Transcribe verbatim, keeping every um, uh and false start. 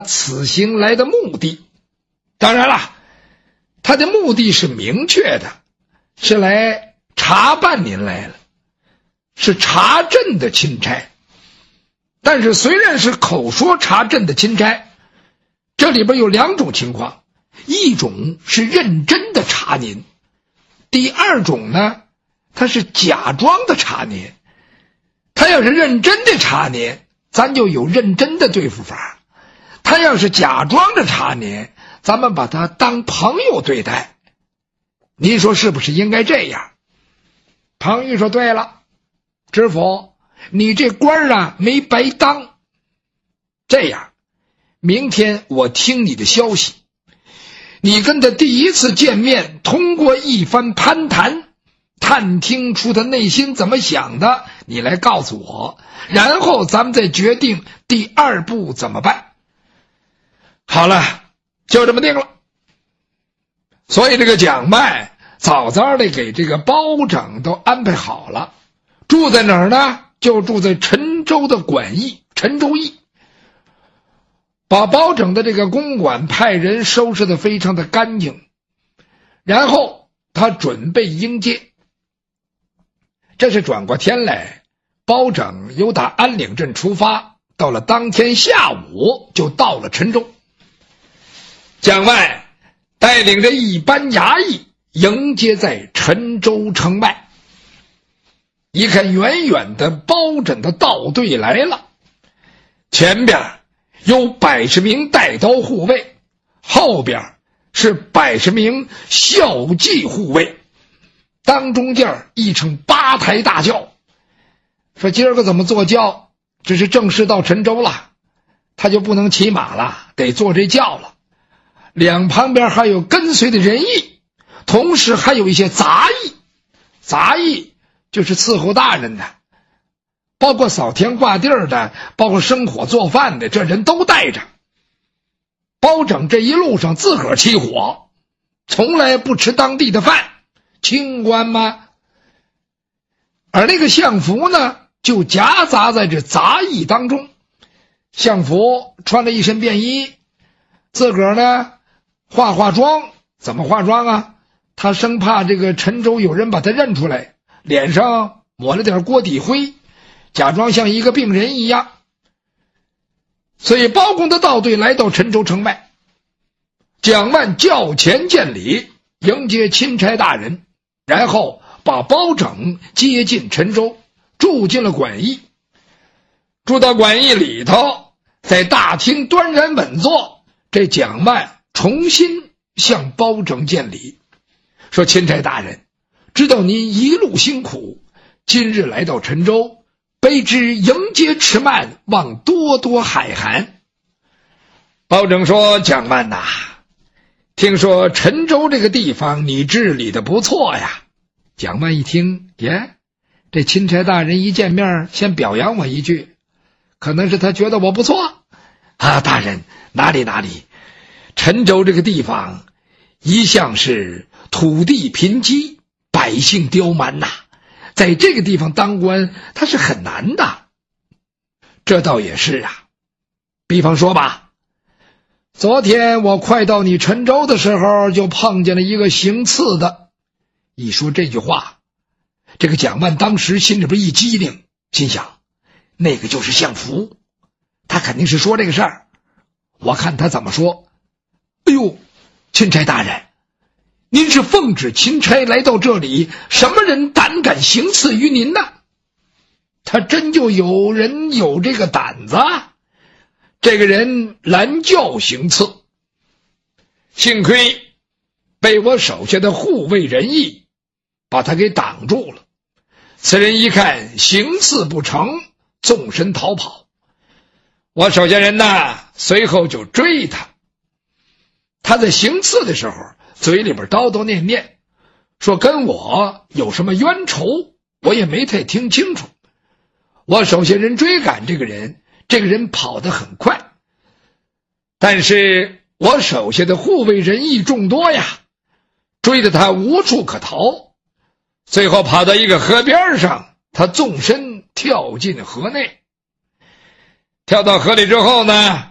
此行来的目的。当然了，他的目的是明确的，是来查办您来了，是查镇的钦差。但是虽然是口说查镇的钦差，这里边有两种情况，一种是认真的查您，第二种呢，他是假装的查您。他要是认真的查您，咱就有认真的对付法；他要是假装着查您，咱们把他当朋友对待。您说是不是应该这样？庞玉说对了，知府，你这官啊没白当。这样，明天我听你的消息，你跟他第一次见面，通过一番攀谈，探听出他内心怎么想的，你来告诉我，然后咱们再决定第二步怎么办。好了，就这么定了。所以这个蒋迈早早的给这个包拯都安排好了，住在哪儿呢？就住在陈州的馆驿，陈州驿。把包拯的这个公馆派人收拾得非常的干净，然后他准备迎接。这是转过天来，包拯由打安岭镇出发，到了当天下午就到了陈州。蒋迈带领着一班衙役迎接在陈州城外。一看远远的包拯的道队来了，前边有百十名带刀护卫，后边是百十名校骑护卫，当中间一乘八抬大轿。说今儿个怎么坐轿？这是正式到陈州了，他就不能骑马了，得坐这轿了。两旁边还有跟随的人役，同时还有一些杂役，杂役就是伺候大人的，包括扫天挂地的，包括生火做饭的，这人都带着。包拯这一路上自个儿起火，从来不吃当地的饭，清官吗？而那个相福呢，就夹杂在这杂役当中。相福穿了一身便衣，自个儿呢化化妆。怎么化妆啊？他生怕这个陈州有人把他认出来，脸上抹了点锅底灰，假装像一个病人一样。所以包公的道队来到陈州城外，蒋迈轿前见礼，迎接钦差大人，然后把包拯接进陈州，住进了馆驿。住到馆驿里头，在大厅端然稳坐，这蒋迈重新向包拯见礼，说：钦差大人，知道您一路辛苦，今日来到陈州，卑职迎接迟慢，望多多海涵。包拯说：蒋迈呐，听说陈州这个地方你治理的不错呀。蒋迈一听，耶，这钦差大人一见面先表扬我一句，可能是他觉得我不错啊。大人哪里哪里，陈州这个地方一向是土地贫瘠，百姓刁蛮呐，在这个地方当官他是很难的。这倒也是啊，比方说吧，昨天我快到你陈州的时候，就碰见了一个行刺的。一说这句话，这个蒋迈当时心里边一激灵，心想那个就是相福，他肯定是说这个事儿。我看他怎么说。哎呦，钦差大人，您是奉旨钦差来到这里，什么人胆敢行刺于您呢？他真就有人有这个胆子。这个人拦轿行刺，幸亏被我手下的护卫人役把他给挡住了。此人一看行刺不成，纵身逃跑。我手下人呢，随后就追他。他在行刺的时候，嘴里边叨叨念念，说跟我有什么冤仇，我也没太听清楚。我手下人追赶这个人，这个人跑得很快，但是我手下的护卫人役众多呀，追得他无处可逃。最后跑到一个河边上，他纵身跳进河内。跳到河里之后呢，